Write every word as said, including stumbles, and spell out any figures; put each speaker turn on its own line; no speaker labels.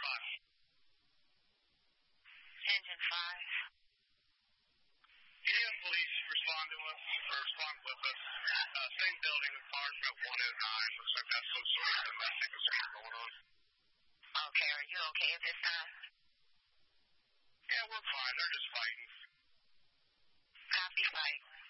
five.
Engine five.
Yeah, police respond to us, or respond with us. Uh, same building, apartment one oh nine. Looks like that's some sort of domestic dispute going on.
Okay, are you okay at this time?
Yeah, we're fine. They're just fighting.
Copy, fight.